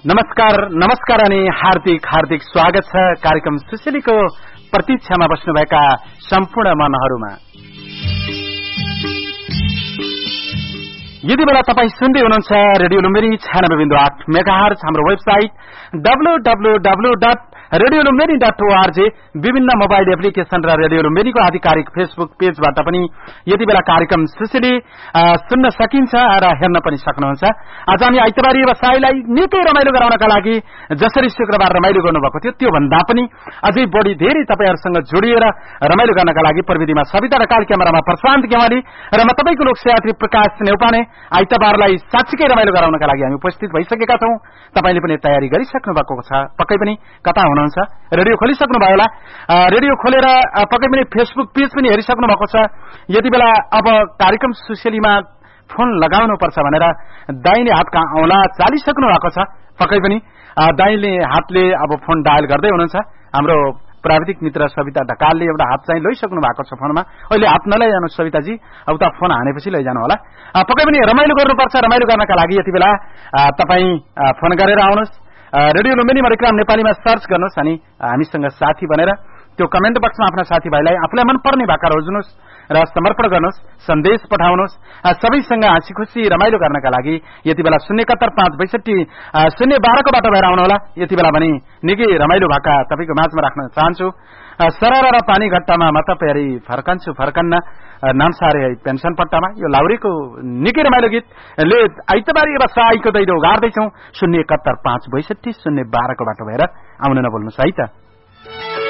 नमस्कार अनि हार्दिक स्वागत छ कार्यक्रम सुशीलीको प्रतीक्षामा बस्नुभएका सम्पूर्ण मनहरूमा। यदि बेला तपाई सुन्दै हुनुहुन्छ रेडियो लुम्बिनी 96.8 मेगाहर्ज, हाम्रो वेबसाइट www.radiolumbini.org, विभिन्न मोबाइल एप्लिकेशन र रेडियो लुम्बिनीको आधिकारिक फेसबुक पेजबाट पनि यति बेला कार्यक्रम सुशीली सुन्न सकिन्छ र हेर्न पनि सक्नुहुन्छ। आज हामी आइतबारी व्यवसायलाई निकै रमाइलो गराउनका लागि जसरी शुक्रबार रमाइलो गर्नुभएको थियो त्यो भन्दा पनि अझै बढी धेरै तपाईहरुसँग जोडिएर रमाइलो गर्नका लागि प्रविधिमा सविता ढकाल, क्यामेरामा प्रशान्त गेवाली र म तपाईको लोकसेवात्री प्रकाश नेउपाने आइतबारलाई साच्चीकै रमाइलो गराउनका लागि हामी उपस्थित भइसकेका छौं। तपाईले पनि तयारी गरिसक्नु भएको छ, पक्कै पनि कता हुनुहुन्छ, रेडियो खोलिसक्नु भयो होला, रेडियो खोलेर पक्कै पनि फेसबुक पेज पनि हेरिसक्नु भएको छ। यति बेला अब कार्यक्रम सुशीलीमा फोन लगाउनु पर्छ भनेर दाहिने हातका औंला चालिसक्नु भएको छ। पक्कै पनि दाहिने हातले अब फोन डायल गर्दै हुनुहुन्छ। हाम्रो प्राविधिक मित्र सविता ढकालले एउटा हात चाहिँ लैसक्नु भएको छ फोनमा। अहिले हात नलैजानु सविताजी, अब त फोन हानेपछि लैजानु होला। पक्कै पनि रमाइलो गर्नुपर्छ। रमाइलो गर्नका लागि यति बेला तपाई फोन गरेर आउनुहोस्। रेडियो लुम्बिनीमा कार्यक्रम नेपालीमा सर्च गर्नुहोस् अनि हामीसँग साथी बनेर त्यो कमेन्ट बक्समा आफ्ना साथीभाइलाई आफूलाई मनपर्ने भाका रोज्नुहोस् र समर्पण गर्नुहोस्, सन्देश पठाउनुहोस्। सबैसँग हाँसी खुसी रमाइलो गर्नका लागि यति बेला 071-562-012 को बाटो भएर आउनुहोला। यति बेला पनि निकै रमाइलो भाका तपाईको माझमा राख्न चाहन्छु। सरर र पानी घट्टामा म त पेरी फर्कन्न नामसारे पेन्सन पट्टामा, यो लाउरीको निकै रमाइलो गीत ले आइतबारी व्यवसायको दैलो गाड्दैछौं। 071-562-012 को बाटो भएर आउन नभुल्नुहोस् है त।